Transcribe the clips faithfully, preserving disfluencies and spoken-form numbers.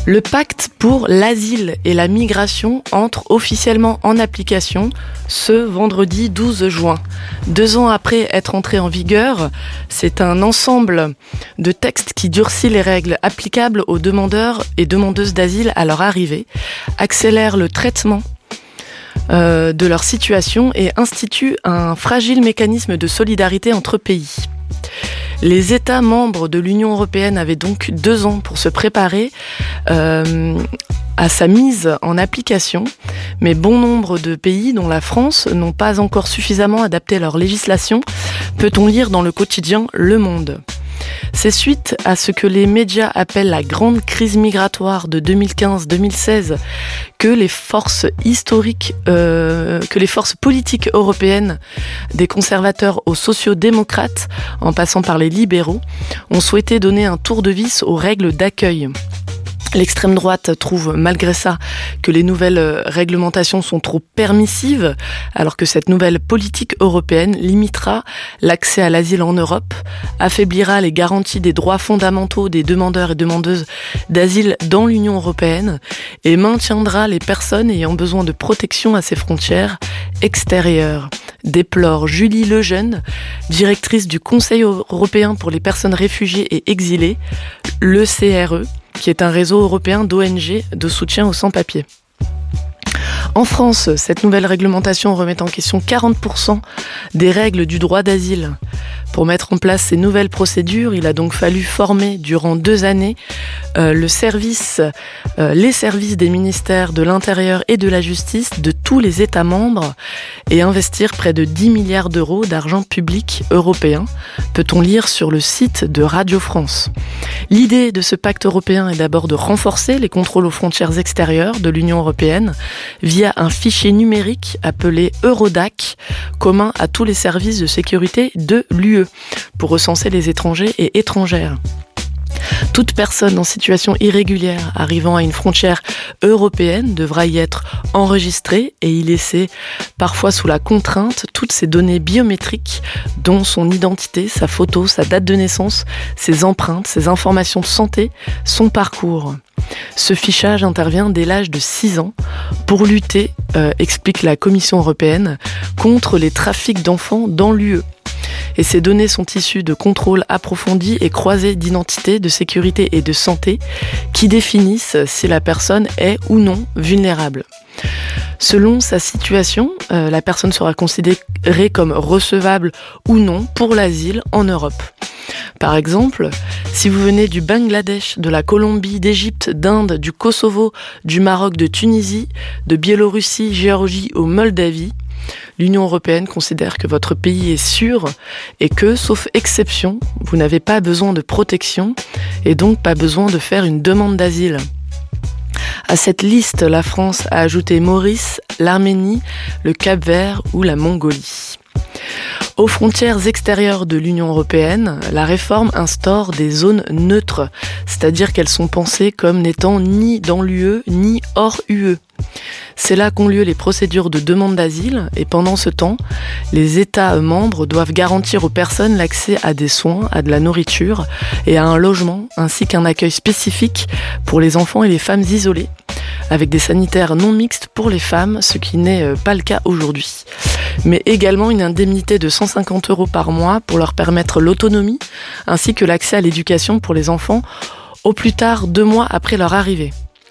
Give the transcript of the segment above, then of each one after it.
Le pacte pour l'asile et la migration entre officiellement en application ce vendredi douze juin. Deux ans après être entré en vigueur, c'est un ensemble de textes qui durcit les règles applicables aux demandeurs et demandeuses d'asile à leur arrivée, accélère le traitement euh, de leur situation et institue un fragile mécanisme de solidarité entre pays. Les États membres de l'Union européenne avaient donc deux ans pour se préparer euh, à sa mise en application, mais bon nombre de pays, dont la France, n'ont pas encore suffisamment adapté leur législation, peut-on lire dans le quotidien Le Monde. C'est suite à ce que les médias appellent la grande crise migratoire de deux mille quinze deux mille seize que les forces historiques, euh, que les forces politiques européennes, des conservateurs aux sociaux-démocrates, en passant par les libéraux, ont souhaité donner un tour de vis aux règles d'accueil. L'extrême droite trouve malgré ça que les nouvelles réglementations sont trop permissives, alors que cette nouvelle politique européenne limitera l'accès à l'asile en Europe, affaiblira les garanties des droits fondamentaux des demandeurs et demandeuses d'asile dans l'Union européenne et maintiendra les personnes ayant besoin de protection à ses frontières extérieures, déplore Julie Lejeune, directrice du Conseil européen pour les personnes réfugiées et exilées, l'E C R E, qui est un réseau européen d'O N G de soutien aux sans-papiers. En France, cette nouvelle réglementation remet en question quarante pour cent des règles du droit d'asile. Pour mettre en place ces nouvelles procédures, il a donc fallu former durant deux années euh, le service, euh, les services des ministères de l'Intérieur et de la Justice de tous les États membres et investir près de dix milliards d'euros d'argent public européen, peut-on lire sur le site de Radio France. L'idée de ce pacte européen est d'abord de renforcer les contrôles aux frontières extérieures de l'Union européenne via un fichier numérique appelé Eurodac, commun à tous les services de sécurité de l'U E, pour recenser les étrangers et étrangères. Toute personne en situation irrégulière arrivant à une frontière européenne devra y être enregistrée et y laisser, parfois sous la contrainte, toutes ses données biométriques, dont son identité, sa photo, sa date de naissance, ses empreintes, ses informations de santé, son parcours. Ce fichage intervient dès l'âge de six ans pour lutter, euh, explique la Commission européenne, contre les trafics d'enfants dans l'U E. Et ces données sont issues de contrôles approfondis et croisés d'identité, de sécurité et de santé qui définissent si la personne est ou non vulnérable. Selon sa situation, euh, la personne sera considérée comme recevable ou non pour l'asile en Europe. Par exemple, si vous venez du Bangladesh, de la Colombie, d'Égypte, d'Inde, du Kosovo, du Maroc, de Tunisie, de Biélorussie, Géorgie ou Moldavie, l'Union européenne considère que votre pays est sûr et que, sauf exception, vous n'avez pas besoin de protection et donc pas besoin de faire une demande d'asile. À cette liste, la France a ajouté Maurice, l'Arménie, le Cap-Vert ou la Mongolie. Aux frontières extérieures de l'Union européenne, la réforme instaure des zones neutres, c'est-à-dire qu'elles sont pensées comme n'étant ni dans l'U E ni hors U E. C'est là qu'ont lieu les procédures de demande d'asile et pendant ce temps, les États membres doivent garantir aux personnes l'accès à des soins, à de la nourriture et à un logement, ainsi qu'un accueil spécifique pour les enfants et les femmes isolées, avec des sanitaires non mixtes pour les femmes, ce qui n'est pas le cas aujourd'hui. Mais également une indemnité de cent cinquante euros par mois pour leur permettre l'autonomie, ainsi que l'accès à l'éducation pour les enfants au plus tard deux mois après leur arrivée.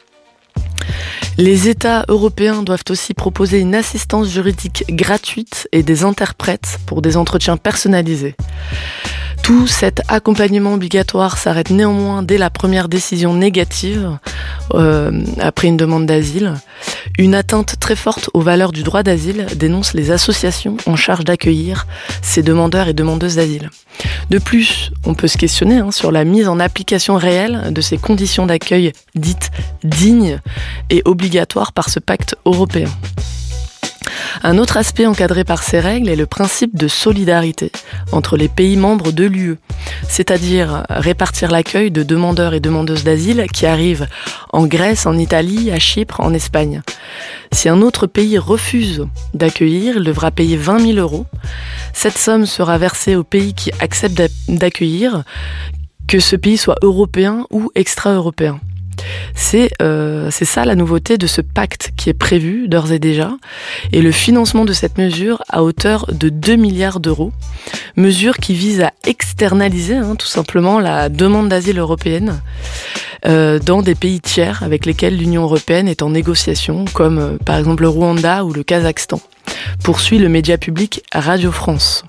Les États européens doivent aussi proposer une assistance juridique gratuite et des interprètes pour des entretiens personnalisés. Tout cet accompagnement obligatoire s'arrête néanmoins dès la première décision négative euh, après une demande d'asile. Une atteinte très forte aux valeurs du droit d'asile, dénoncent les associations en charge d'accueillir ces demandeurs et demandeuses d'asile. De plus, on peut se questionner hein, sur la mise en application réelle de ces conditions d'accueil dites dignes et obligatoires par ce pacte européen. Un autre aspect encadré par ces règles est le principe de solidarité entre les pays membres de l'U E, c'est-à-dire répartir l'accueil de demandeurs et demandeuses d'asile qui arrivent en Grèce, en Italie, à Chypre, en Espagne. Si un autre pays refuse d'accueillir, il devra payer vingt mille euros. Cette somme sera versée au pays qui accepte d'accueillir, que ce pays soit européen ou extra-européen. C'est, euh, c'est ça la nouveauté de ce pacte qui est prévu d'ores et déjà, et le financement de cette mesure à hauteur de deux milliards d'euros, mesure qui vise à externaliser hein, tout simplement la demande d'asile européenne euh, dans des pays tiers avec lesquels l'Union européenne est en négociation, comme euh, par exemple le Rwanda ou le Kazakhstan, poursuit le média public Radio France.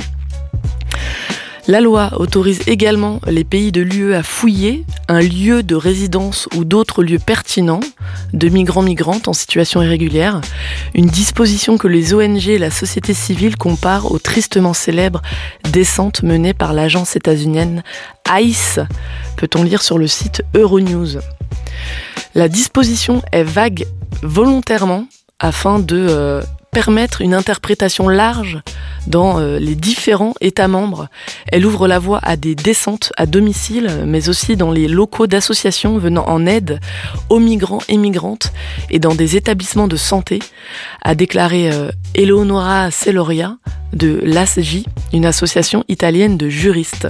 La loi autorise également les pays de l'U E à fouiller un lieu de résidence ou d'autres lieux pertinents de migrants-migrantes en situation irrégulière, une disposition que les O N G et la société civile comparent aux tristement célèbres descentes menées par l'agence états-unienne ICE, peut-on lire sur le site Euronews. La disposition est vague volontairement afin de euh, permettre une interprétation large dans euh, les différents États membres. Elle ouvre la voie à des descentes à domicile, mais aussi dans les locaux d'associations venant en aide aux migrants et migrantes et dans des établissements de santé, a déclaré euh, Eleonora Celoria de l'A S J, une association italienne de juristes.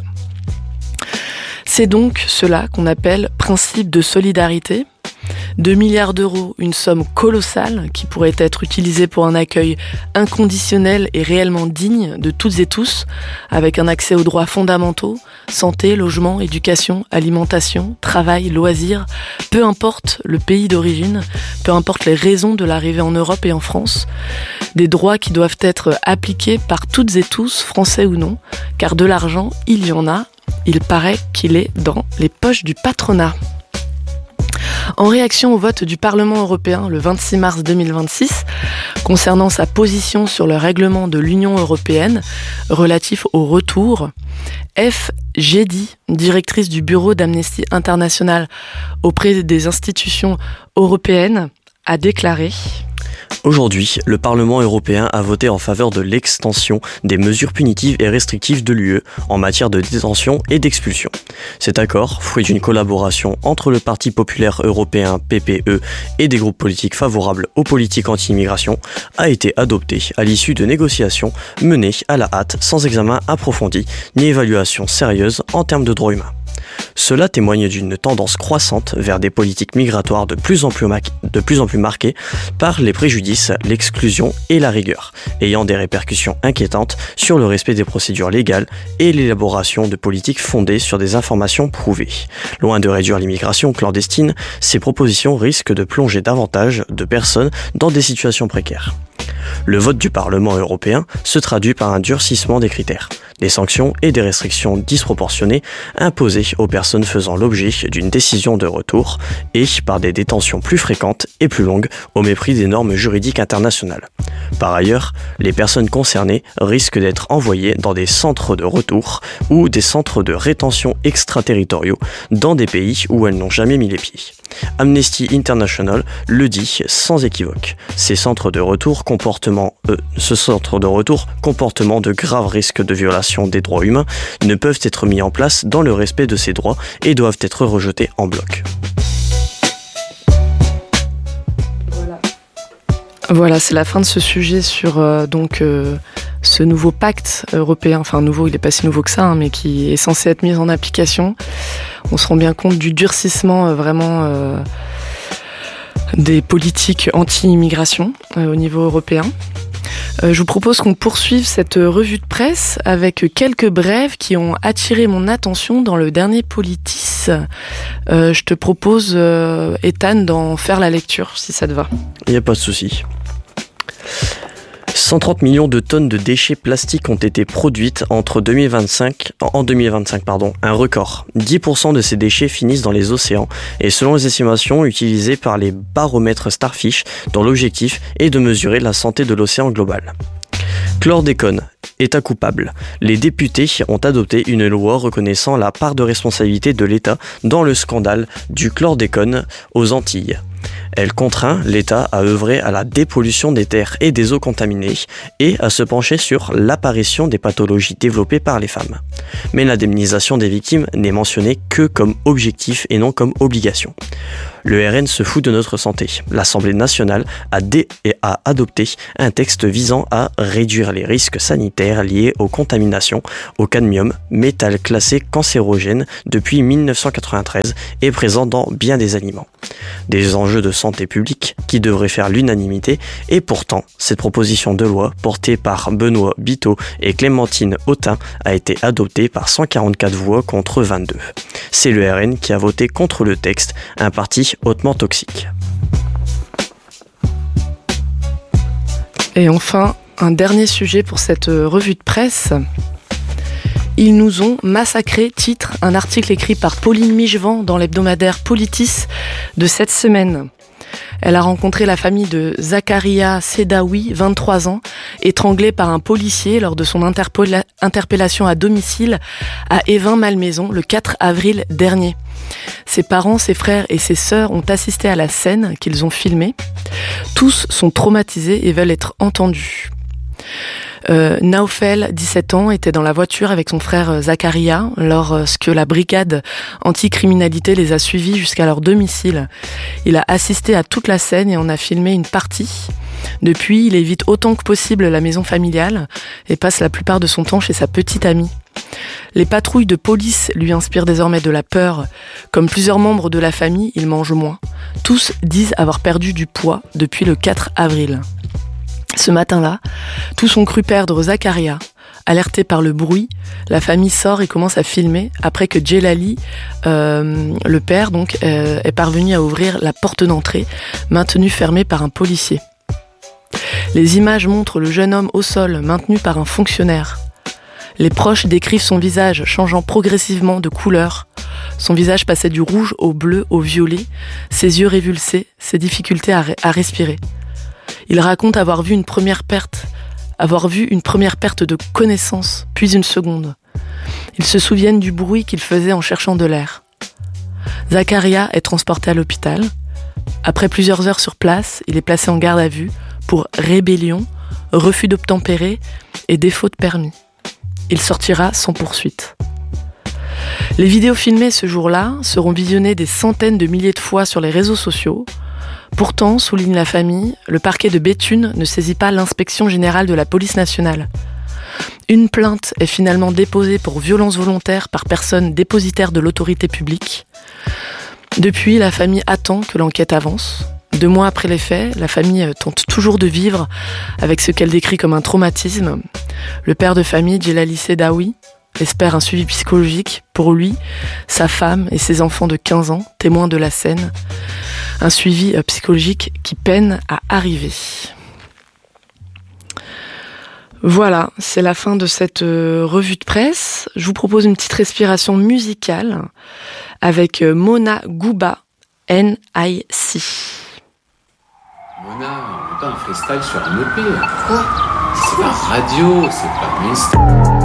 C'est donc cela qu'on appelle principe de solidarité. deux milliards d'euros, une somme colossale qui pourrait être utilisée pour un accueil inconditionnel et réellement digne de toutes et tous, avec un accès aux droits fondamentaux, santé, logement, éducation, alimentation, travail, loisirs, peu importe le pays d'origine, peu importe les raisons de l'arrivée en Europe et en France, des droits qui doivent être appliqués par toutes et tous, français ou non, car de l'argent, il y en a, il paraît qu'il est dans les poches du patronat. En réaction au vote du Parlement européen le vingt-six mars deux mille vingt-six, concernant sa position sur le règlement de l'Union européenne relatif au retour, F. Gedi, directrice du bureau d'Amnesty International auprès des institutions européennes, a déclaré: Aujourd'hui, le Parlement européen a voté en faveur de l'extension des mesures punitives et restrictives de l'U E en matière de détention et d'expulsion. Cet accord, fruit d'une collaboration entre le Parti populaire européen P P E et des groupes politiques favorables aux politiques anti-immigration, a été adopté à l'issue de négociations menées à la hâte sans examen approfondi ni évaluation sérieuse en termes de droits humains. Cela témoigne d'une tendance croissante vers des politiques migratoires de plus en plus, ma- de plus en plus marquées par les préjudices, l'exclusion et la rigueur, ayant des répercussions inquiétantes sur le respect des procédures légales et l'élaboration de politiques fondées sur des informations prouvées. Loin de réduire l'immigration clandestine, ces propositions risquent de plonger davantage de personnes dans des situations précaires. Le vote du Parlement européen se traduit par un durcissement des critères, des sanctions et des restrictions disproportionnées imposées aux personnes faisant l'objet d'une décision de retour et par des détentions plus fréquentes et plus longues au mépris des normes juridiques internationales. Par ailleurs, les personnes concernées risquent d'être envoyées dans des centres de retour ou des centres de rétention extraterritoriaux dans des pays où elles n'ont jamais mis les pieds. Amnesty International le dit sans équivoque. Ces centres de retour comportement, euh, ce centre de retour comportement de graves risques de violation des droits humains ne peuvent être mis en place dans le respect de ces droits et doivent être rejetés en bloc. Voilà, voilà c'est la fin de ce sujet sur euh, donc euh, ce nouveau pacte européen, enfin nouveau, il n'est pas si nouveau que ça, hein, mais qui est censé être mis en application. On se rend bien compte du durcissement euh, vraiment euh, des politiques anti-immigration euh, au niveau européen. Euh, je vous propose qu'on poursuive cette revue de presse avec quelques brèves qui ont attiré mon attention dans le dernier Politis. Euh, je te propose, euh, Ethan, d'en faire la lecture, si ça te va. Il n'y a pas de souci. cent trente millions de tonnes de déchets plastiques ont été produites entre deux mille vingt-cinq, en deux mille vingt-cinq, pardon, un record. dix pour cent de ces déchets finissent dans les océans et selon les estimations utilisées par les baromètres Starfish, dont l'objectif est de mesurer la santé de l'océan global. Chlordécone, État coupable. Les députés ont adopté une loi reconnaissant la part de responsabilité de l'État dans le scandale du chlordécone aux Antilles. Elle contraint l'État à œuvrer à la dépollution des terres et des eaux contaminées et à se pencher sur l'apparition des pathologies développées par les femmes. Mais l'indemnisation des victimes n'est mentionnée que comme objectif et non comme obligation. Le R N se fout de notre santé. L'Assemblée nationale a, dé- et a adopté un texte visant à réduire les risques sanitaires liés aux contaminations au cadmium, métal classé cancérogène depuis dix-neuf cent quatre-vingt-treize et présent dans bien des aliments. Des enjeux de santé publique qui devraient faire l'unanimité, et pourtant, cette proposition de loi portée par Benoît Biteau et Clémentine Autain a été adoptée par cent quarante-quatre voix contre vingt-deux. C'est le R N qui a voté contre le texte, un parti hautement toxique. Et enfin, un dernier sujet pour cette revue de presse. Ils nous ont massacrés, titre un article écrit par Pauline Michevant dans l'hebdomadaire Politis de cette semaine. Elle a rencontré la famille de Zakaria Sedaoui, vingt-trois ans, étranglé par un policier lors de son interpella- interpellation à domicile à Évin-Malmaison le quatre avril dernier. Ses parents, ses frères et ses sœurs ont assisté à la scène qu'ils ont filmée. Tous sont traumatisés et veulent être entendus. Euh, Naufel, dix-sept ans, était dans la voiture avec son frère Zakaria lorsque la brigade anticriminalité les a suivis jusqu'à leur domicile. Il a assisté à toute la scène et en a filmé une partie. Depuis, il évite autant que possible la maison familiale et passe la plupart de son temps chez sa petite amie. Les patrouilles de police lui inspirent désormais de la peur. Comme plusieurs membres de la famille, il mange moins. Tous disent avoir perdu du poids depuis le quatre avril. Ce matin-là, tous ont cru perdre Zakaria. Alerté par le bruit, la famille sort et commence à filmer après que Djelali, euh, le père, donc, euh, est parvenu à ouvrir la porte d'entrée, maintenue fermée par un policier. Les images montrent le jeune homme au sol, maintenu par un fonctionnaire. Les proches décrivent son visage changeant progressivement de couleur. Son visage passait du rouge au bleu au violet, ses yeux révulsés, ses difficultés à, à respirer. Il raconte avoir vu une première perte, avoir vu une première perte de connaissance, puis une seconde. Ils se souviennent du bruit qu'il faisait en cherchant de l'air. Zakaria est transporté à l'hôpital. Après plusieurs heures sur place, il est placé en garde à vue pour rébellion, refus d'obtempérer et défaut de permis. Il sortira sans poursuite. Les vidéos filmées ce jour-là seront visionnées des centaines de milliers de fois sur les réseaux sociaux. Pourtant, souligne la famille, le parquet de Béthune ne saisit pas l'inspection générale de la police nationale. Une plainte est finalement déposée pour violence volontaire par personne dépositaire de l'autorité publique. Depuis, la famille attend que l'enquête avance. Deux mois après les faits, la famille tente toujours de vivre avec ce qu'elle décrit comme un traumatisme. Le père de famille, Djelali Sedaoui, espère un suivi psychologique pour lui, sa femme et ses enfants de quinze ans, témoins de la scène. Un suivi psychologique qui peine à arriver. Voilà, c'est la fin de cette revue de presse. Je vous propose une petite respiration musicale avec Mona Gouba, N I C. Mona, on fait un freestyle sur un E P. Quoi? C'est pas radio, c'est pas mainstream.